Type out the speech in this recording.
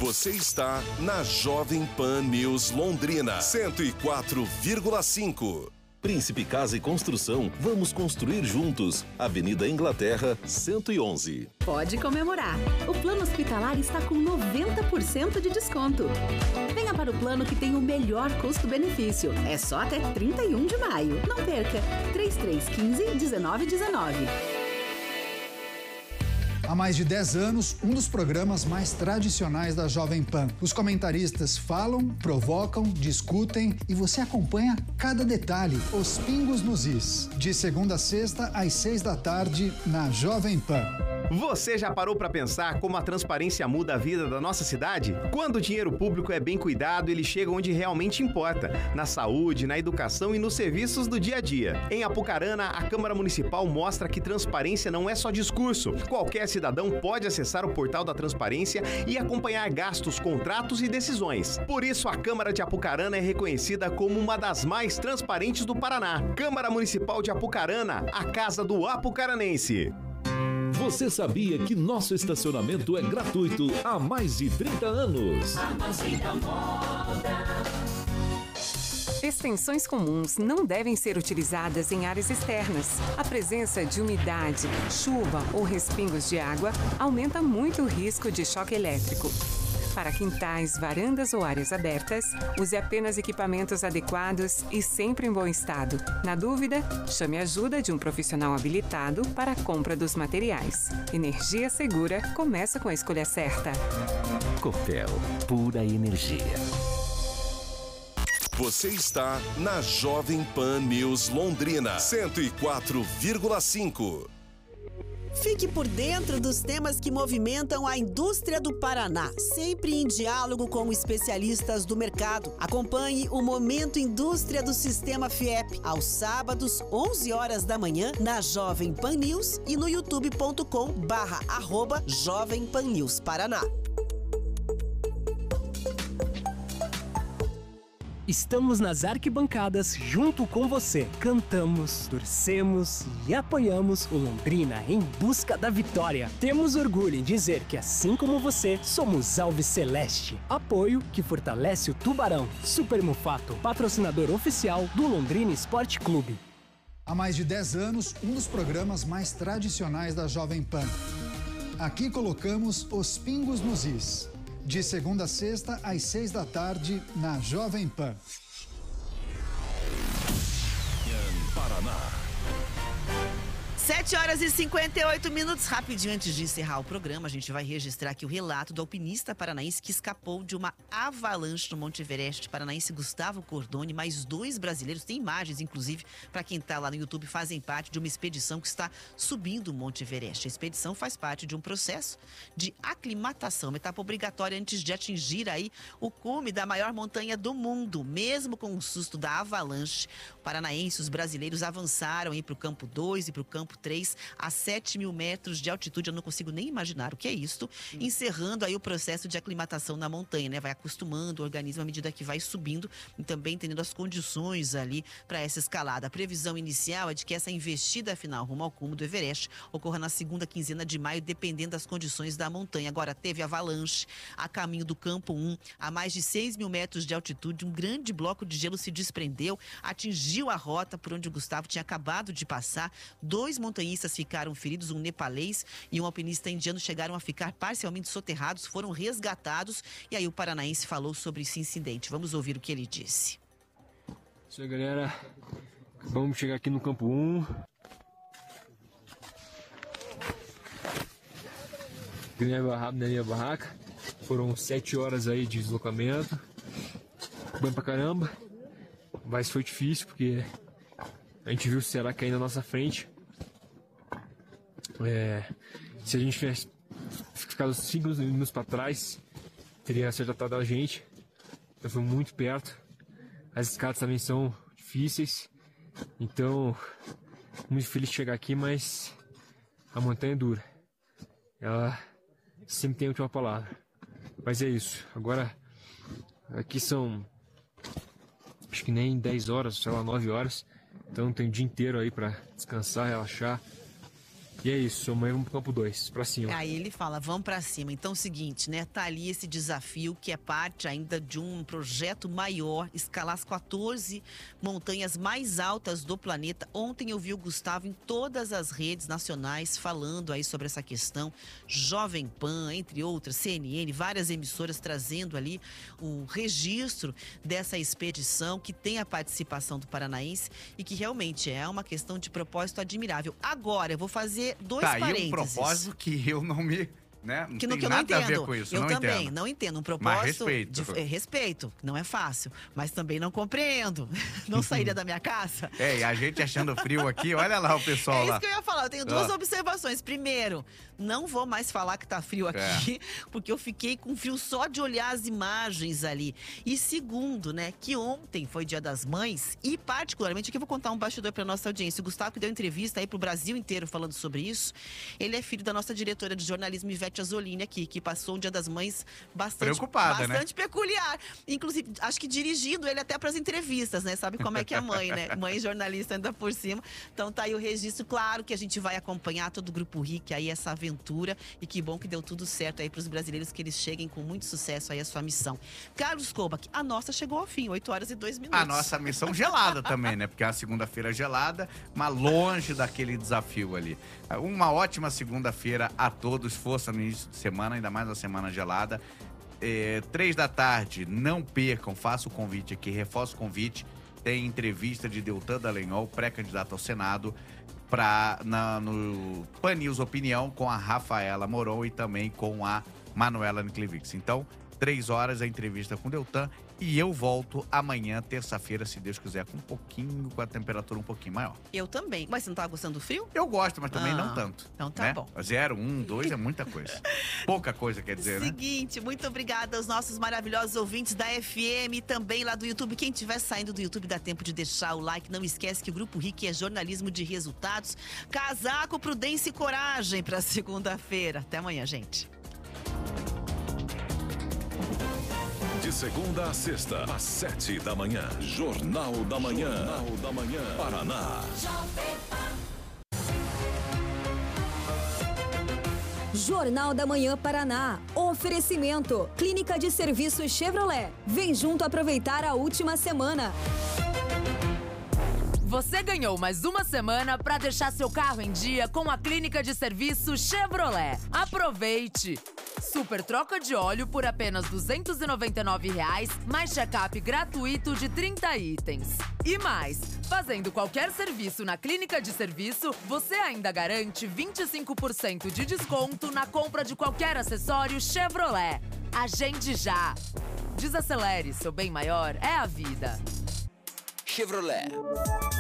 Você está na Jovem Pan News Londrina 104,5. Príncipe Casa e Construção, vamos construir juntos. Avenida Inglaterra, 111. Pode comemorar. O plano hospitalar está com 90% de desconto. Venha para o plano que tem o melhor custo-benefício. É só até 31 de maio. Não perca. 3315-1919. Há mais de 10 anos, um dos programas mais tradicionais da Jovem Pan. Os comentaristas falam, provocam, discutem e você acompanha cada detalhe, os pingos nos is. De segunda a sexta, às 6 da tarde, na Jovem Pan. Você já parou para pensar como a transparência muda a vida da nossa cidade? Quando o dinheiro público é bem cuidado, ele chega onde realmente importa, na saúde, na educação e nos serviços do dia a dia. Em Apucarana, a Câmara Municipal mostra que transparência não é só discurso. Qualquer cidadão pode acessar o portal da transparência e acompanhar gastos, contratos e decisões. Por isso, a Câmara de Apucarana é reconhecida como uma das mais transparentes do Paraná. Câmara Municipal de Apucarana, a casa do apucaranense. Você sabia que nosso estacionamento é gratuito há mais de 30 anos? Extensões comuns não devem ser utilizadas em áreas externas. A presença de umidade, chuva ou respingos de água aumenta muito o risco de choque elétrico. Para quintais, varandas ou áreas abertas, use apenas equipamentos adequados e sempre em bom estado. Na dúvida, chame a ajuda de um profissional habilitado para a compra dos materiais. Energia segura começa com a escolha certa. Copel, pura energia. Você está na Jovem Pan News Londrina 104,5. Fique por dentro dos temas que movimentam a indústria do Paraná, sempre em diálogo com especialistas do mercado. Acompanhe o Momento Indústria do Sistema FIEP, aos sábados, 11 horas da manhã, na Jovem Pan News e no youtube.com/Jovem Pan News Paraná. Estamos nas arquibancadas junto com você. Cantamos, torcemos e apoiamos o Londrina em busca da vitória. Temos orgulho em dizer que, assim como você, somos Alves Celeste. Apoio que fortalece o Tubarão. Super Mufato, patrocinador oficial do Londrina Esporte Clube. Há mais de 10 anos, um dos programas mais tradicionais da Jovem Pan. Aqui colocamos os pingos nos is. De segunda a sexta, às 6 da tarde, na Jovem Pan. Paraná. 7 horas e 58 minutos. Rapidinho, antes de encerrar o programa, a gente vai registrar aqui o relato do alpinista paranaense que escapou de uma avalanche no Monte Everest. Paranaense Gustavo Cordone, mais 2 brasileiros, tem imagens, inclusive, para quem está lá no YouTube, fazem parte de uma expedição que está subindo o Monte Everest. A expedição faz parte de um processo de aclimatação, uma etapa obrigatória antes de atingir aí o cume da maior montanha do mundo. Mesmo com o susto da avalanche, o paranaense, os brasileiros avançaram para o campo 2 e para o campo 3 a 7.000 metros de altitude. Eu não consigo nem imaginar o que é isto. Encerrando aí o processo de aclimatação na montanha, né? Vai acostumando o organismo à medida que vai subindo e também tendo as condições ali para essa escalada. A previsão inicial é de que essa investida final rumo ao cume do Everest ocorra na segunda quinzena de maio, dependendo das condições da montanha. Agora, teve avalanche a caminho do campo 1, a mais de 6.000 metros de altitude. Um grande bloco de gelo se desprendeu, atingiu a rota por onde o Gustavo tinha acabado de passar. 2 montanhistas ficaram feridos, um nepalês e um alpinista indiano chegaram a ficar parcialmente soterrados, foram resgatados. E aí o paranaense falou sobre esse incidente. Vamos ouvir o que ele disse. Isso aí, galera. Vamos chegar aqui no campo 1. Rápido na minha barraca. Foram 7 horas aí de deslocamento. Bom pra caramba. Mas foi difícil porque a gente viu o Ceará cair na nossa frente. Se a gente tivesse ficado 5 minutos para trás, teria acertado a gente. Então foi muito perto. As escadas também são difíceis. Então, muito feliz de chegar aqui, mas a montanha é dura. Ela sempre tem a última palavra. Mas é isso. Agora, aqui são, acho que nem 10 horas, sei lá, 9 horas. Então tem o dia inteiro aí para descansar, relaxar. E é isso, amanhã vamos pro campo 2, pra cima. Aí ele fala, vamos pra cima. Então é o seguinte, né? Tá ali esse desafio que é parte ainda de um projeto maior, escalar as 14 montanhas mais altas do planeta. Ontem eu vi o Gustavo em todas as redes nacionais falando aí sobre essa questão. Jovem Pan, entre outras, CNN, várias emissoras trazendo ali o registro dessa expedição que tem a participação do paranaense e que realmente é uma questão de propósito admirável. Agora, eu vou fazer dois parênteses. Aí um propósito que eu não me... Né? Não que tem eu nada não a ver com isso. Eu não também entendo. não entendo. Um propósito. Mas respeito, não é fácil. Mas também não compreendo. Não sairia da minha casa. E a gente achando frio aqui, olha lá o pessoal lá. É isso que eu ia falar. Eu tenho duas observações. Primeiro, não vou mais falar que tá frio aqui, porque eu fiquei com frio só de olhar as imagens ali. E segundo, né, que ontem foi Dia das Mães e particularmente, aqui eu vou contar um bastidor pra nossa audiência. O Gustavo que deu entrevista aí pro Brasil inteiro falando sobre isso. Ele é filho da nossa diretora de jornalismo, Ivete Azzolini, aqui, que passou um Dia das Mães preocupada, bastante peculiar. Inclusive, acho que dirigindo ele até pras entrevistas, né? Sabe como é que é mãe, né? Mãe jornalista ainda por cima. Então tá aí o registro. Claro que a gente vai acompanhar todo o Grupo RIC aí, essa aventura. E que bom que deu tudo certo aí pros brasileiros, que eles cheguem com muito sucesso aí a sua missão. Carlos Kobach, a nossa chegou ao fim, 8 horas e 2 minutos. A nossa missão gelada também, né? Porque é uma segunda-feira gelada, mas longe daquele desafio ali. Uma ótima segunda-feira a todos, força no início de semana, ainda mais uma semana gelada. 3 da tarde, não percam, faço o convite aqui, reforço o convite. Tem entrevista de Deltan Dallagnol, pré-candidato ao Senado, no Pan News Opinião, com a Rafaela Moron e também com a Manuela Niclevix. Então, 3 horas a entrevista com Deltan e eu volto amanhã, terça-feira, se Deus quiser, com a temperatura um pouquinho maior. Eu também. Mas você não tá gostando do frio? Eu gosto, mas também não tanto. Então tá, né? bom. 0, 1, 2 é muita coisa. Pouca coisa, quer dizer, Seguinte, muito obrigada aos nossos maravilhosos ouvintes da FM, também lá do YouTube. Quem estiver saindo do YouTube, dá tempo de deixar o like. Não esquece que o Grupo RIC é jornalismo de resultados. Casaco, prudência e coragem para segunda-feira. Até amanhã, gente. De segunda a sexta, às 7 da manhã. Jornal da Manhã. Jornal da Manhã. Paraná. Jornal da Manhã Paraná. Oferecimento. Clínica de Serviços Chevrolet. Vem junto aproveitar a última semana. Você ganhou mais uma semana para deixar seu carro em dia com a Clínica de Serviço Chevrolet. Aproveite! Super troca de óleo por apenas R$ 299,00, mais check-up gratuito de 30 itens. E mais, fazendo qualquer serviço na Clínica de Serviço, você ainda garante 25% de desconto na compra de qualquer acessório Chevrolet. Agende já! Desacelere, seu bem maior é a vida. Chevrolet.